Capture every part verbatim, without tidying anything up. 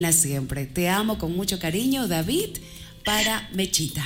siempre. Te amo con mucho cariño, David, para Mechita.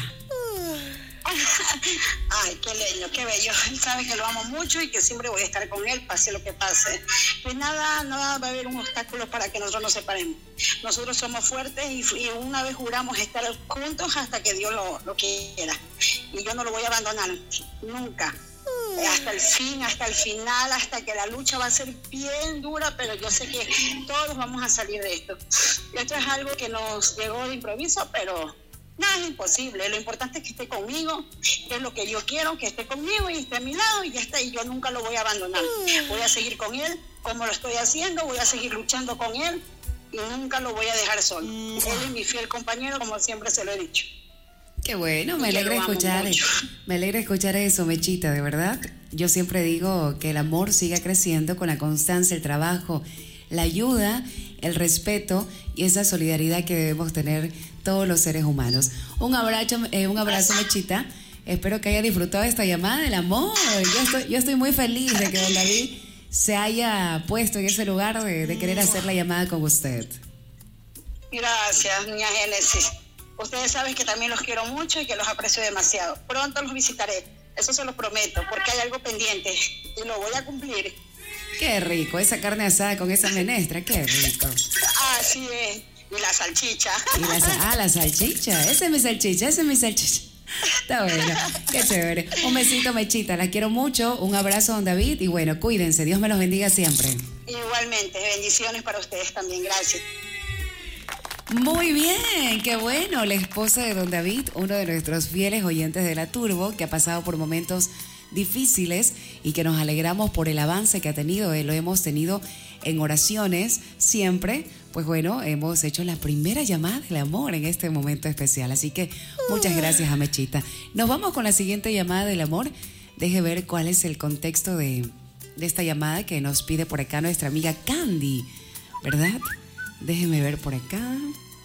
Ay, qué lindo, qué bello. Él sabe que lo amo mucho y que siempre voy a estar con él, pase lo que pase. Pues nada, no va a haber un obstáculo para que nosotros nos separemos. Nosotros somos fuertes y, y una vez juramos estar juntos hasta que Dios lo, lo quiera. Y yo no lo voy a abandonar, nunca. Hasta el fin, hasta el final, hasta que la lucha va a ser bien dura, pero yo sé que todos vamos a salir de esto. Esto es algo que nos llegó de improviso, pero nada es imposible. Lo importante es que esté conmigo, que es lo que yo quiero, que esté conmigo y esté a mi lado y ya está. Y yo nunca lo voy a abandonar. Voy a seguir con él como lo estoy haciendo, voy a seguir luchando con él y nunca lo voy a dejar solo. Él es mi fiel compañero, como siempre se lo he dicho. Qué bueno, me alegra escuchar, me alegra escuchar eso, Mechita, de verdad. Yo siempre digo que el amor siga creciendo con la constancia, el trabajo, la ayuda, el respeto y esa solidaridad que debemos tener todos los seres humanos. Un abrazo, eh, un abrazo, Mechita. Espero que haya disfrutado esta llamada del amor. Yo estoy, yo estoy muy feliz de que don David se haya puesto en ese lugar de, de querer hacer la llamada con usted. Gracias, niña Génesis. Ustedes saben que también los quiero mucho y que los aprecio demasiado. Pronto los visitaré, eso se los prometo, porque hay algo pendiente y lo voy a cumplir. Qué rico, esa carne asada con esa menestra, qué rico. Así es, y la salchicha. Y la, ah, la salchicha, esa es mi salchicha, esa es mi salchicha. Está bueno, qué chévere. Un besito, Mechita, la quiero mucho, un abrazo, don David, y bueno, cuídense, Dios me los bendiga siempre. Igualmente, bendiciones para ustedes también, gracias. Muy bien, qué bueno, la esposa de don David, uno de nuestros fieles oyentes de la Turbo, que ha pasado por momentos difíciles y que nos alegramos por el avance que ha tenido. Él lo hemos tenido en oraciones siempre. Pues bueno, hemos hecho la primera llamada del amor en este momento especial, así que muchas gracias a Mechita. Nos vamos con la siguiente llamada del amor. Deje ver cuál es el contexto de, de esta llamada que nos pide por acá nuestra amiga Candy, ¿verdad? Déjeme ver por acá.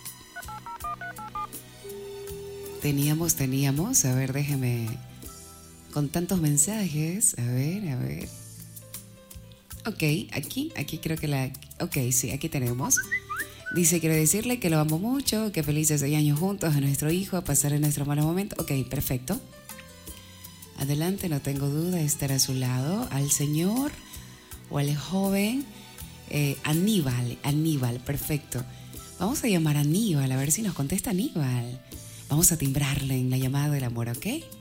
Teníamos, teníamos, a ver, déjeme, con tantos mensajes, a ver, a ver. Ok, aquí, aquí creo que la, ok, sí, aquí tenemos. Dice, quiero decirle que lo amo mucho, que felices seis años juntos a nuestro hijo, a pasar en nuestro malos momentos. Ok, perfecto. Adelante, no tengo duda de estar a su lado, al señor o al joven. Eh, Aníbal, Aníbal, perfecto. Vamos a llamar a Aníbal, a ver si nos contesta Aníbal. Vamos a timbrarle en la llamada del amor, ¿ok?